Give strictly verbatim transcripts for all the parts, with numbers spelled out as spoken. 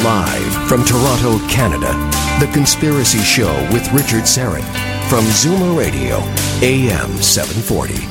Live from Toronto, Canada, The Conspiracy Show with Richard Syrett from Zoomer Radio, A M seven forty.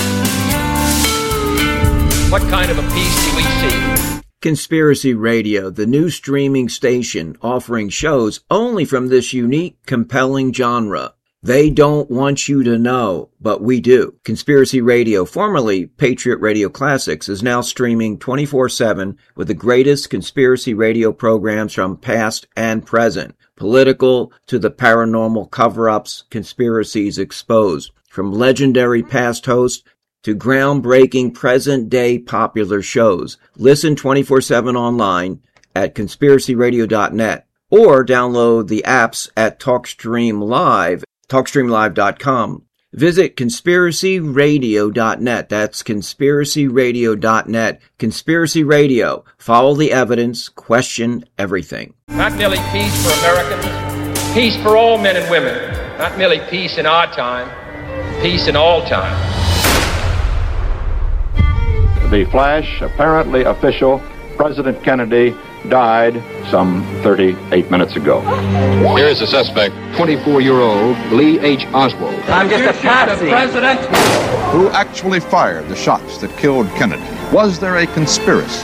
What kind of a peace do we see? Conspiracy Radio, the new streaming station offering shows only from this unique, compelling genre. They don't want you to know, but we do. Conspiracy Radio, formerly Patriot Radio Classics, is now streaming twenty-four seven with the greatest conspiracy radio programs from past and present. Political to the paranormal cover-ups, conspiracies exposed. From legendary past hosts to groundbreaking present-day popular shows. Listen twenty-four seven online at conspiracy radio dot net or download the apps at TalkStream Live, talk stream live dot com. Visit conspiracy radio dot net. That's conspiracy radio dot net. Conspiracy Radio. Follow the evidence. Question everything. Not merely peace for Americans, peace for all men and women. Not merely peace in our time, peace in all time. The flash, apparently official, President Kennedy died some thirty-eight minutes ago. Here is the suspect, twenty-four-year-old Lee H. Oswald. I'm just a patsy. President. Who actually fired the shots that killed Kennedy? Was there a conspiracy?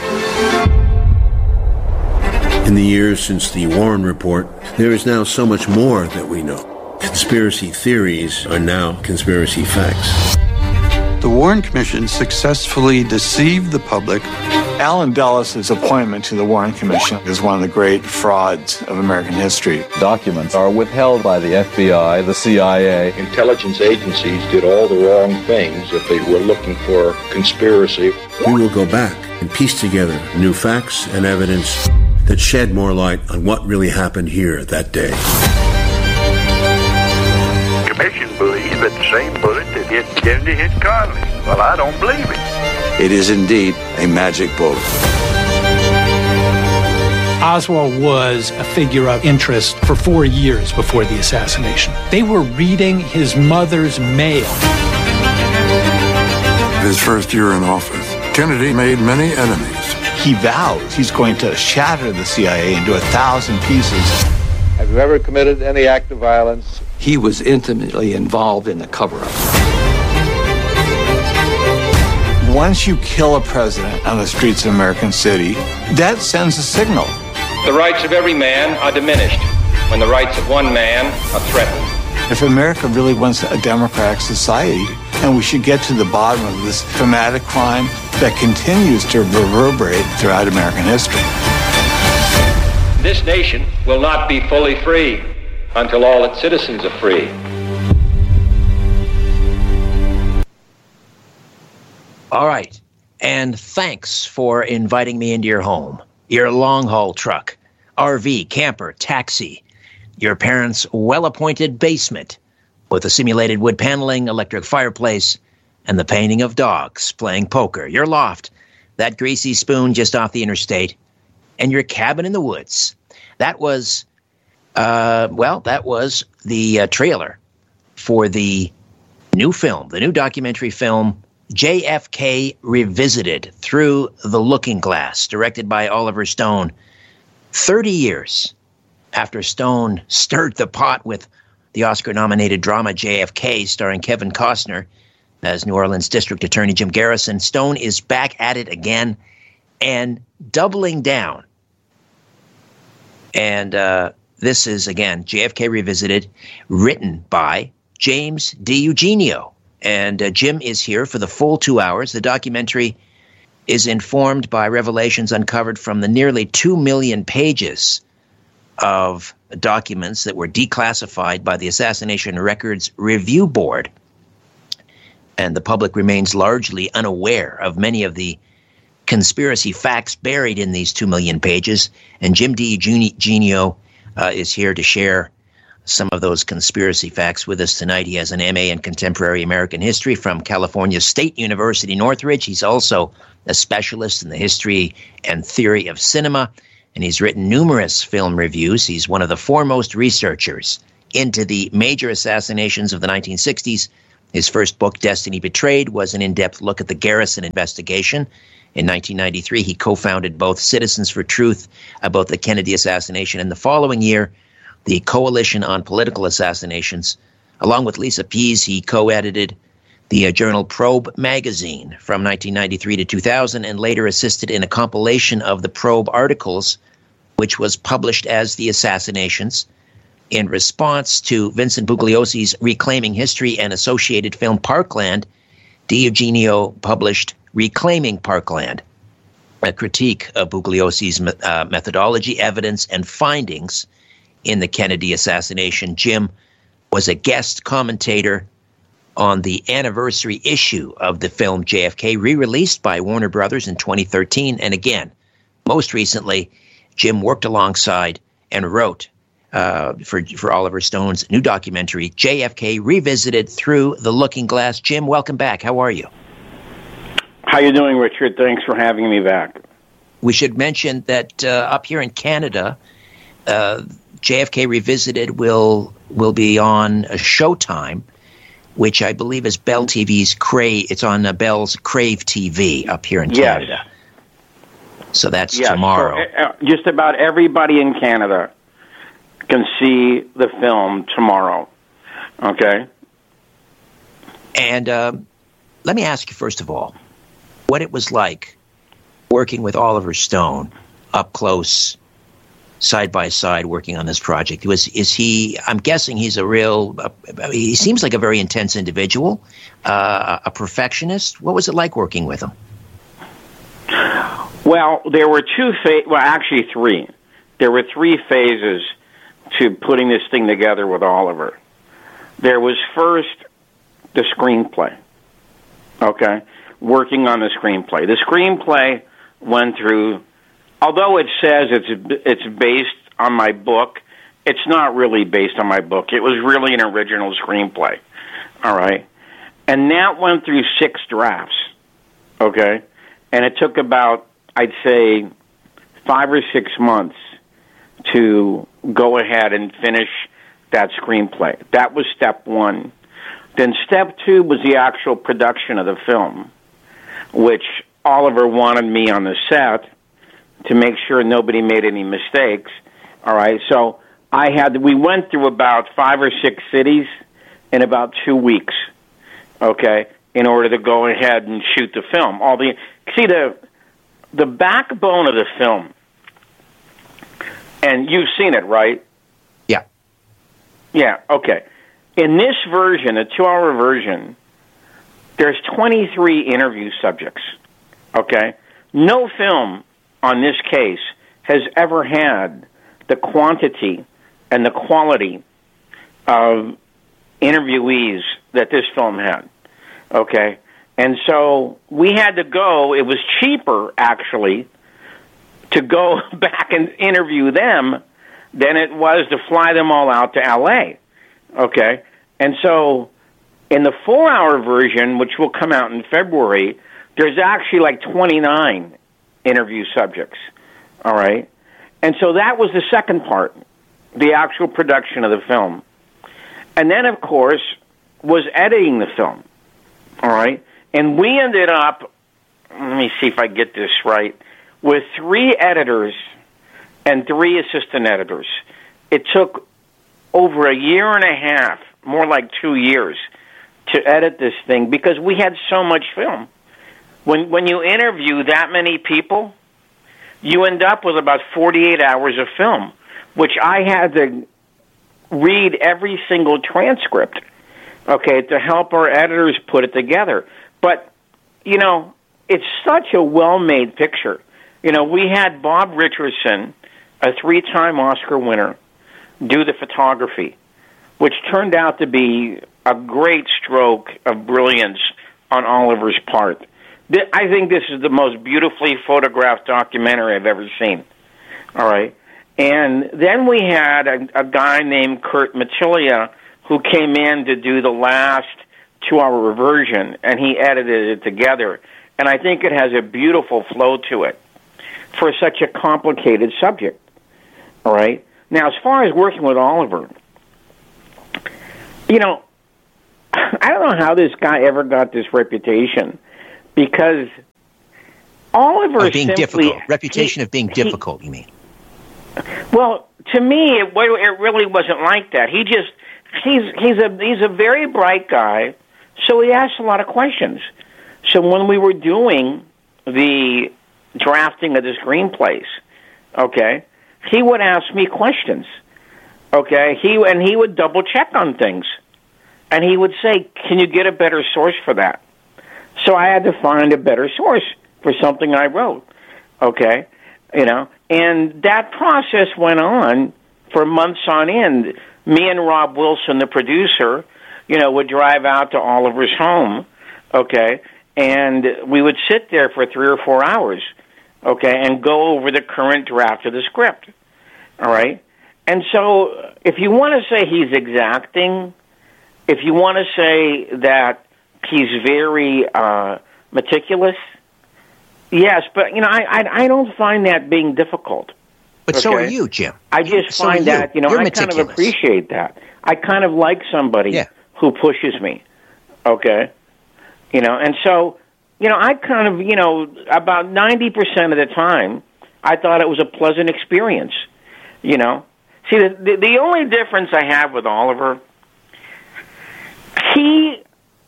In the years since the Warren Report, there is now so much more that we know. Conspiracy theories are now conspiracy facts. The Warren Commission successfully deceived the public. Allen Dulles' appointment to the Warren Commission is one of the great frauds of American history. Documents are withheld by the F B I, the C I A. Intelligence agencies did all the wrong things if they were looking for conspiracy. We will go back and piece together new facts and evidence that shed more light on what really happened here that day. The Commission believes that the same bullet that hit Kennedy hit Connally. Well, I don't believe it. It is indeed a magic bullet. Oswald was a figure of interest for four years before the assassination. They were reading his mother's mail. His first year in office, Kennedy made many enemies. He vows he's going to shatter the C I A into a thousand pieces. Have you ever committed any act of violence? He was intimately involved in the cover-up. Once you kill a president on the streets of American City, that sends a signal. The rights of every man are diminished when the rights of one man are threatened. If America really wants a democratic society, and we should get to the bottom of this traumatic crime that continues to reverberate throughout American history. This nation will not be fully free until all its citizens are free. All right, and thanks for inviting me into your home, your long-haul truck, R V, camper, taxi, your parents' well-appointed basement with a simulated wood paneling, electric fireplace, and the painting of dogs playing poker, your loft, that greasy spoon just off the interstate, and your cabin in the woods. That was, uh, well, that was the uh, trailer for the new film, the new documentary film, J F K Revisited, Through the Looking Glass, directed by Oliver Stone. Thirty years after Stone stirred the pot with the Oscar-nominated drama J F K, starring Kevin Costner as New Orleans District Attorney Jim Garrison, Stone is back at it again and doubling down. And uh, this is, again, J F K Revisited, written by James DiEugenio. And uh, Jim is here for the full two hours. The documentary is informed by revelations uncovered from the nearly two million pages of documents that were declassified by the Assassination Records Review Board. And the public remains largely unaware of many of the conspiracy facts buried in these two million pages. And Jim DiEugenio uh, is here to share some of those conspiracy facts with us tonight. He has an M A in Contemporary American History from California State University, Northridge. He's also a specialist in the history and theory of cinema, and he's written numerous film reviews. He's one of the foremost researchers into the major assassinations of the nineteen sixties. His first book, Destiny Betrayed, was an in-depth look at the Garrison investigation, In nineteen ninety-three, he co-founded both Citizens for Truth about the Kennedy assassination, and the following year, the Coalition on Political Assassinations. Along with Lisa Pease, he co-edited the uh, journal Probe magazine from nineteen ninety-three to two thousand, and later assisted in a compilation of the Probe articles, which was published as The Assassinations. In response to Vincent Bugliosi's Reclaiming History and associated film Parkland, DiEugenio published Reclaiming Parkland, a critique of Bugliosi's uh, methodology, evidence, and findings in the Kennedy assassination. Jim was a guest commentator on the anniversary issue of the film J F K, re-released by Warner Brothers in twenty thirteen. And again, most recently, Jim worked alongside and wrote uh, for, for Oliver Stone's new documentary, J F K Revisited Through the Looking Glass. Jim, welcome back. How are you? How you doing, Richard? Thanks for having me back. We should mention that uh, up here in Canada, uh, J F K Revisited will will be on a Showtime, which I believe is Bell T V's Crave. It's on uh, Bell's Crave T V up here in yes. Canada. So that's yes. tomorrow. So, uh, just about everybody in Canada can see the film tomorrow. Okay? And uh, let me ask you, first of all, what it was like working with Oliver Stone up close, side by side, working on this project. Was is he? I'm guessing he's a real. Uh, he seems like a very intense individual, uh, a perfectionist. What was it like working with him? Well, there were two phases. Well, actually, three. There were three phases to putting this thing together with Oliver. There was first the screenplay. Okay, working on the screenplay. The screenplay went through. Although it says it's it's based on my book, it's not really based on my book. It was really an original screenplay, all right? And that went through six drafts, okay? And it took about, I'd say, five or six months to go ahead and finish that screenplay. That was step one. Then step two was the actual production of the film, which Oliver wanted me on the set to make sure nobody made any mistakes. All right, so I had we went through about five or six cities in about two weeks. Okay, in order to go ahead and shoot the film. All the see the the backbone of the film, and you've seen it, right? Yeah. Yeah. Okay. In this version, a two-hour version, there's twenty-three interview subjects. Okay, no film on this case has ever had the quantity and the quality of interviewees that this film had, okay? And so we had to go, it was cheaper, actually, to go back and interview them than it was to fly them all out to L A, okay? And so in the four-hour version, which will come out in February, there's actually like twenty-nine interview subjects, all right? And so that was the second part, the actual production of the film. And then, of course, was editing the film, all right? And we ended up, let me see if I get this right, with three editors and three assistant editors. It took over a year and a half, more like two years, to edit this thing because we had so much film. When when you interview that many people, you end up with about forty-eight hours of film, which I had to read every single transcript, okay, to help our editors put it together. But, you know, it's such a well-made picture. You know, we had Bob Richardson, a three-time Oscar winner, do the photography, which turned out to be a great stroke of brilliance on Oliver's part. I think this is the most beautifully photographed documentary I've ever seen. All right. And then we had a, a guy named Kurt Matillia who came in to do the last two-hour version, and he edited it together. And I think it has a beautiful flow to it for such a complicated subject. All right. Now, as far as working with Oliver, you know, I don't know how this guy ever got this reputation, because Oliver of being simply, difficult. Reputation he, of being difficult, he, you mean? Well, to me, it, it really wasn't like that. He just he's he's a he's a very bright guy, so he asks a lot of questions. So when we were doing the drafting of the screenplays, okay, he would ask me questions. Okay, he and he would double check on things, and he would say, "Can you get a better source for that?" So I had to find a better source for something I wrote. Okay, you know, and that process went on for months on end. Me and Rob Wilson, the producer, you know, would drive out to Oliver's home. Okay, and we would sit there for three or four hours. Okay, and go over the current draft of the script. All right. And so if you want to say he's exacting, if you want to say that he's very uh, meticulous, yes, but, you know, I, I I don't find that being difficult. But okay? so are you, Jim. I just so find you. that, you know, You're I meticulous. kind of appreciate that. I kind of like somebody yeah. who pushes me, okay? You know, and so, you know, I kind of, you know, about ninety percent of the time, I thought it was a pleasant experience, you know? See, the, the the only difference I have with Oliver, he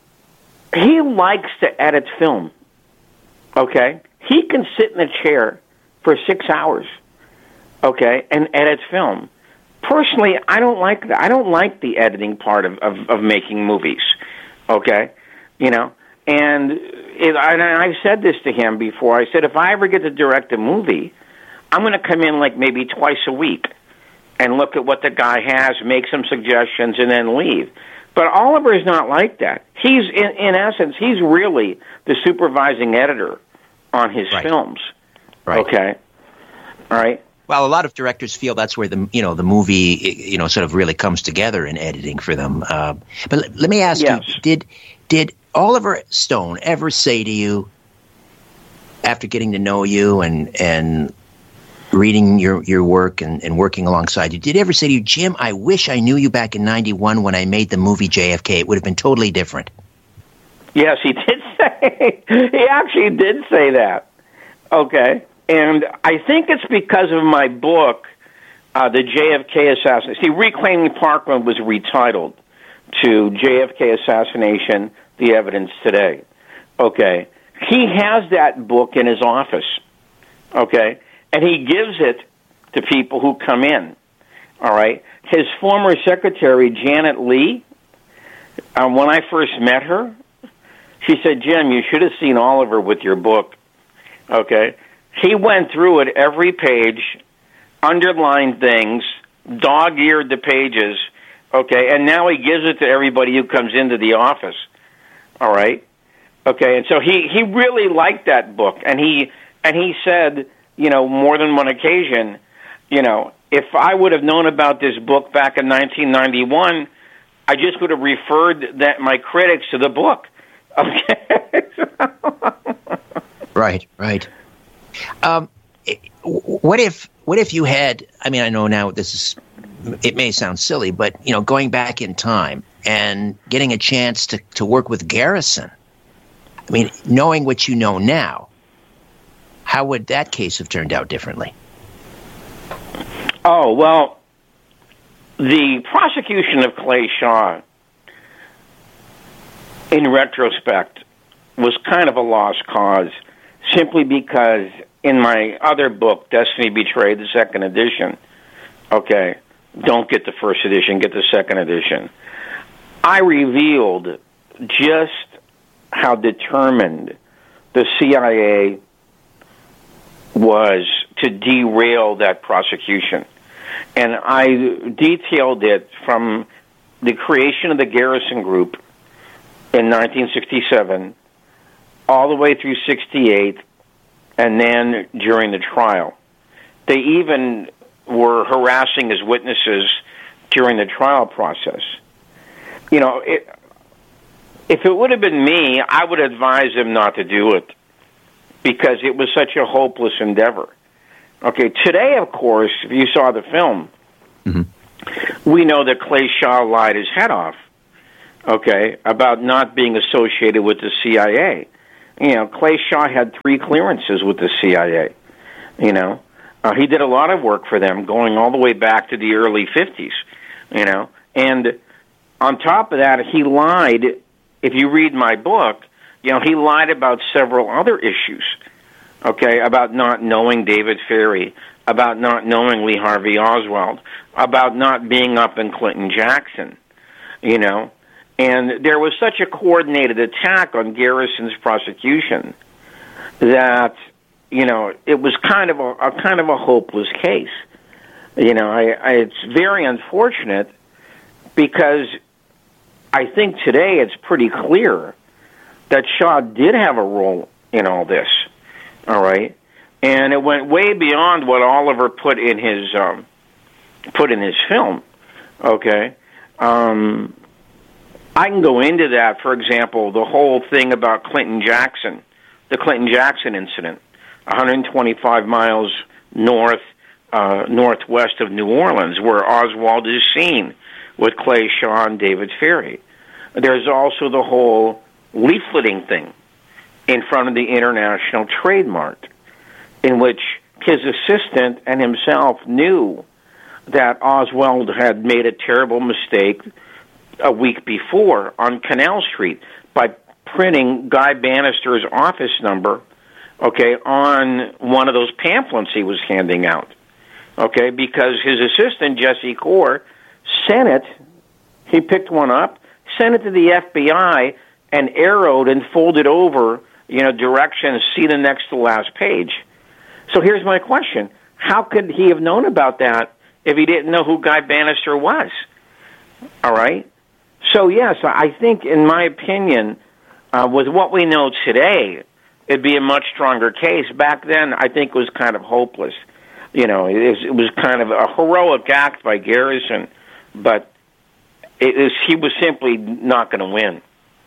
he likes to edit film. Okay, he can sit in a chair for six hours, okay, and edit film. Personally, I don't like that. I don't like the editing part of of, of making movies. Okay, you know, and it, and I've said this to him before. I said if I ever get to direct a movie, I'm going to come in like maybe twice a week and look at what the guy has, make some suggestions, and then leave. But Oliver is not like that. He's, in, in essence, he's really the supervising editor on his right. films. Right. Okay. All right. Well, a lot of directors feel that's where the you know the movie you know sort of really comes together in editing for them. Uh, but l- let me ask yes. you: Did did Oliver Stone ever say to you, after getting to know you and and reading your, your work and, and working alongside you, did he ever say to you, Jim, I wish I knew you back in ninety-one when I made the movie J F K. It would have been totally different. Yes, he did say, he actually did say that. Okay. And I think it's because of my book, uh, the J F K Assassination. See, Reclaiming Parkland was retitled to J F K Assassination, The Evidence Today. Okay. He has that book in his office. Okay. And he gives it to people who come in, all right? His former secretary, Janet Lee, uh, when I first met her, she said, Jim, you should have seen Oliver with your book, okay? He went through it every page, underlined things, dog-eared the pages, okay? And now he gives it to everybody who comes into the office, all right? Okay, and so he, he really liked that book, and he and he said, you know, more than one occasion, you know, if I would have known about this book back in nineteen ninety-one, I just would have referred that my critics to the book. Okay. Right, right. Um, what if what if you had? I mean, I know now this is. It may sound silly, but you know, going back in time and getting a chance to to work with Garrison. I mean, knowing what you know now. How would that case have turned out differently? Oh, well, the prosecution of Clay Shaw, in retrospect, was kind of a lost cause, simply because in my other book, Destiny Betrayed, the second edition, okay, don't get the first edition, get the second edition, I revealed just how determined the C I A was to derail that prosecution. And I detailed it from the creation of the Garrison Group in nineteen sixty-seven all the way through sixty-eight and then during the trial. They even were harassing his witnesses during the trial process. You know, it, if it would have been me, I would advise him not to do it, because it was such a hopeless endeavor. Okay, today, of course, if you saw the film, mm-hmm. we know that Clay Shaw lied his head off, okay, about not being associated with the C I A. you know, Clay Shaw had three clearances with the C I A. You know, uh, he did a lot of work for them, going all the way back to the early fifties. You know, and on top of that, he lied. If you read my book, you know, he lied about several other issues. Okay, about not knowing David Ferrie, about not knowing Lee Harvey Oswald, about not being up in Clinton Jackson. You know, and there was such a coordinated attack on Garrison's prosecution that, you know, it was kind of a, a kind of a hopeless case. You know, I, I, it's very unfortunate because I think today it's pretty clear that Shaw did have a role in all this. All right, and it went way beyond what Oliver put in his um, put in his film. Okay. Um, I can go into that, for example, the whole thing about Clinton Jackson, the Clinton Jackson incident, one hundred twenty-five miles north, uh, northwest of New Orleans, where Oswald is seen with Clay Shaw and David Ferrie. There's also the whole leafleting thing in front of the International Trade Mart, in which his assistant and himself knew that Oswald had made a terrible mistake a week before on Canal Street by printing Guy Bannister's office number, okay, on one of those pamphlets he was handing out, okay, because his assistant, Jesse Core, sent it, he picked one up, sent it to the F B I, and arrowed and folded over, you know, directions, see the next to last page. So here's my question. How could he have known about that if he didn't know who Guy Bannister was? All right? So, yes, I think, in my opinion, uh, with what we know today, it'd be a much stronger case. Back then, I think it was kind of hopeless. You know, it was, it was kind of a heroic act by Garrison, but it is, he was simply not going to win.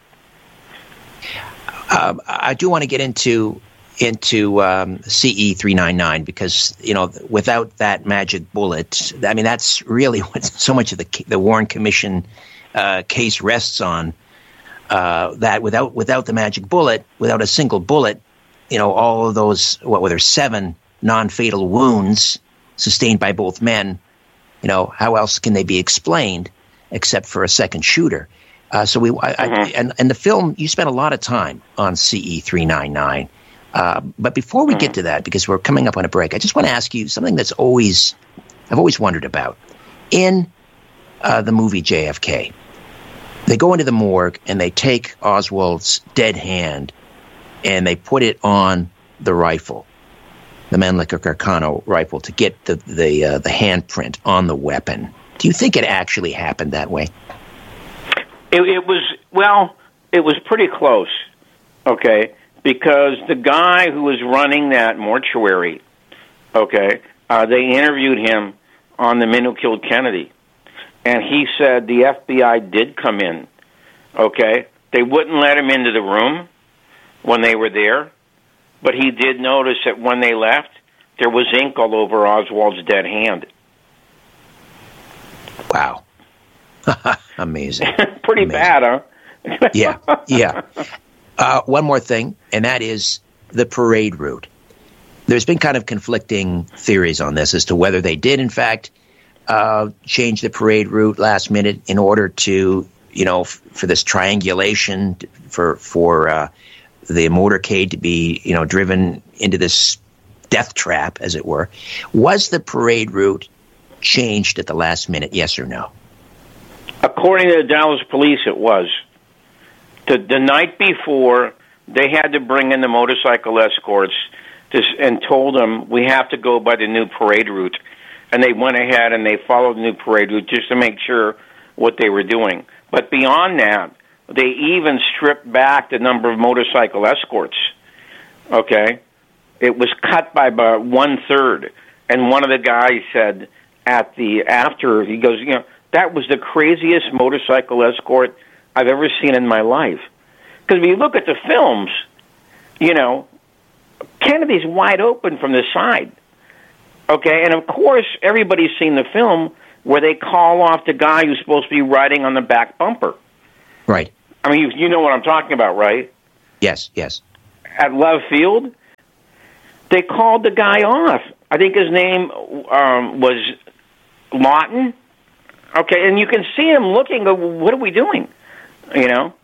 Uh, I do want to get into into um, C E three ninety-nine because, you know, without that magic bullet, I mean, that's really what so much of the the Warren Commission uh, case rests on. Uh, that without without the magic bullet, without a single bullet, you know, all of those, what were there, seven non-fatal wounds sustained by both men, you know, how else can they be explained except for a second shooter? Uh, so we, I, mm-hmm. I, and, and the film, you spent a lot of time on C E three ninety-nine. Uh, but before we mm-hmm. get to that, because we're coming up on a break, I just want to ask you something that's always, I've always wondered about. In uh, the movie J F K, they go into the morgue and they take Oswald's dead hand and they put it on the rifle, the Mannlicher Carcano rifle, to get the the uh, the handprint on the weapon. Do you think it actually happened that way? It, it was, well, it was pretty close, okay, because the guy who was running that mortuary, okay, uh, they interviewed him on The Men Who Killed Kennedy, and he said the F B I did come in, okay. They wouldn't let him into the room when they were there, but he did notice that when they left, there was ink all over Oswald's dead hand. Wow. Amazing. Pretty Amazing. bad, huh? yeah, yeah. Uh, one more thing, and that is the parade route. There's been kind of conflicting theories on this as to whether they did, in fact, uh, change the parade route last minute in order to, you know, f- for this triangulation, for for uh, the motorcade to be, you know, driven into this death trap, as it were. Was the parade route changed at the last minute, yes or no? According to the Dallas police, it was. The, the night before, they had to bring in the motorcycle escorts to, and told them, we have to go by the new parade route. And they went ahead and they followed the new parade route just to make sure what they were doing. But beyond that, they even stripped back the number of motorcycle escorts. Okay? It was cut by about one-third. And one of the guys said at the after, he goes, you know, that was the craziest motorcycle escort I've ever seen in my life. Because if you look at the films, you know, Kennedy's wide open from the side. Okay, and of course, everybody's seen the film where they call off the guy who's supposed to be riding on the back bumper. Right. I mean, you, you know what I'm talking about, right? Yes, yes. at Love Field, they called the guy off. I think his name um, was Lawton. Okay, and you can see him looking, what are we doing? You know?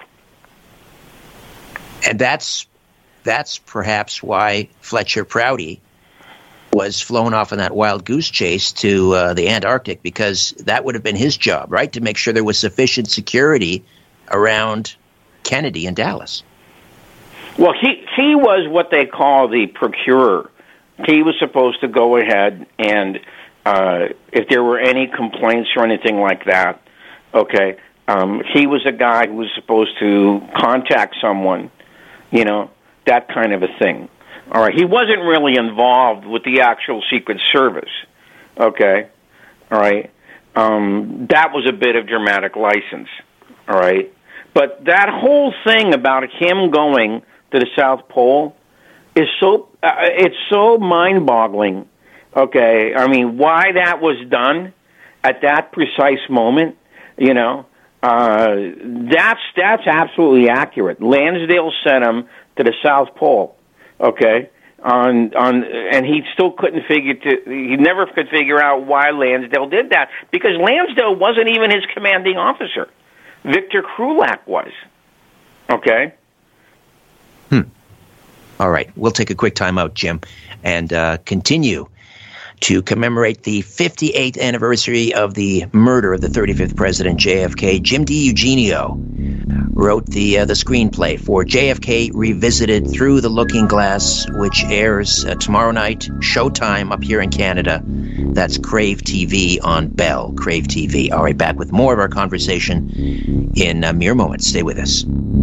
And that's that's perhaps why Fletcher Prouty was flown off on that wild goose chase to uh, the Antarctic, because that would have been his job, right, to make sure there was sufficient security around Kennedy in Dallas. Well, he he was what they call the procurer. He was supposed to go ahead and uh, if there were any complaints or anything like that, okay, um, he was a guy who was supposed to contact someone, you know, that kind of a thing. All right, he wasn't really involved with the actual Secret Service, okay, all right. Um, that was a bit of dramatic license, all right. But that whole thing about him going to the South Pole is so, uh, it's so mind-boggling, okay. I mean, why that was done at that precise moment, you know, uh, that's, that's absolutely accurate. Lansdale sent him to the South Pole. Okay, on on, and he still couldn't figure to. He never could figure out why Lansdale did that, because Lansdale wasn't even his commanding officer. Victor Krulak was. Okay. Hmm. All right, we'll take a quick time out, Jim, and uh, continue to commemorate the fifty-eighth anniversary of the murder of the thirty-fifth President J F K. Jim DiEugenio wrote the uh, the screenplay for J F K Revisited Through the Looking Glass, which airs uh, tomorrow night, Showtime up here in Canada. That's Crave T V on Bell, Crave T V. All right, back with more of our conversation in a mere moment. Stay with us.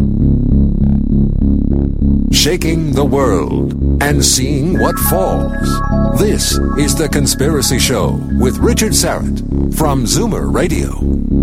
Shaking the world and seeing what falls. This is The Conspiracy Show with Richard Syrett from Zoomer Radio.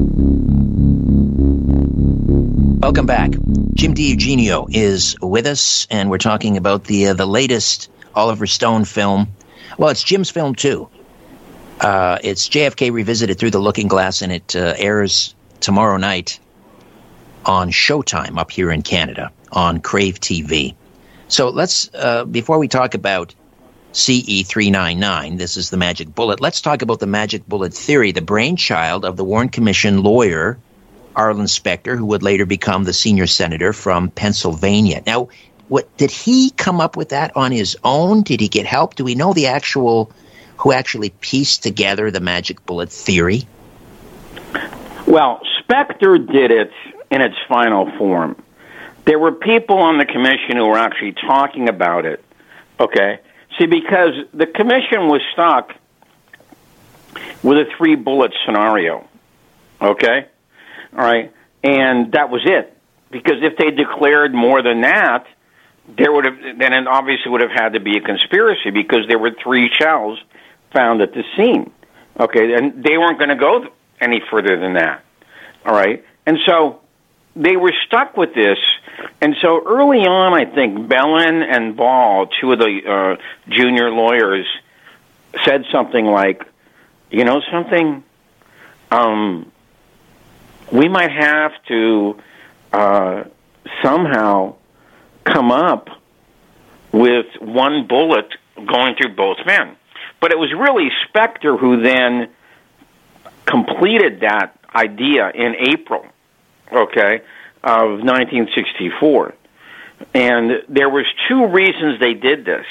Welcome back. Jim DiEugenio is with us, and we're talking about the uh, the latest Oliver Stone film. Well, it's Jim's film, too. Uh, it's J F K Revisited Through the Looking Glass, and it uh, airs tomorrow night on Showtime up here in Canada on Crave T V. So let's, uh, before we talk about C E three ninety-nine, this is the magic bullet, let's talk about the magic bullet theory, the brainchild of the Warren Commission lawyer, Arlen Specter, who would later become the senior senator from Pennsylvania. Now, what did he come up with that on his own? Did he get help? Do we know the actual, who actually pieced together the magic bullet theory? Well, Specter did it in its final form. There were people on the commission who were actually talking about it, okay? See, because the commission was stuck with a three-bullet scenario, okay? All right? And that was it. Because if they declared more than that, there would have, then it obviously would have had to be a conspiracy, because there were three shells found at the scene, okay? And they weren't going to go any further than that, all right? And so they were stuck with this. And so early on, I think Bellin and Ball, two of the uh, junior lawyers, said something like, you know something, um, we might have to uh, somehow come up with one bullet going through both men. But it was really Specter who then completed that idea in April, okay, of nineteen sixty-four. And there was two reasons they did this.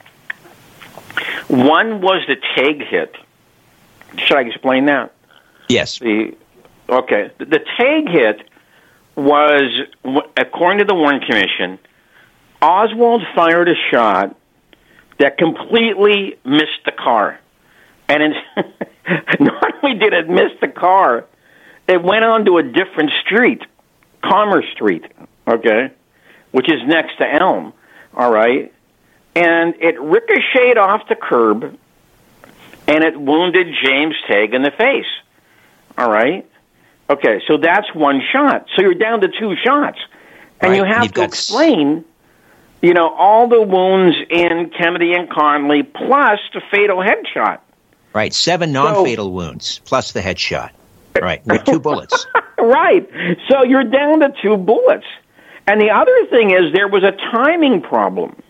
One was the Tague hit. Should I explain that? Yes. The, okay. The Tague hit was, according to the Warren Commission, Oswald fired a shot that completely missed the car. And it, not only did it miss the car, it went onto a different street, Commerce Street, okay, which is next to Elm, all right? And it ricocheted off the curb, and it wounded James Tague in the face, all right? Okay, so that's one shot. So you're down to two shots. And right. you have You've to explain, you know, all the wounds in Kennedy and Connally plus the fatal headshot. Right, seven non-fatal so, wounds plus the headshot. Right, with two bullets. Right. So you're down to two bullets. And the other thing is there was a timing problem.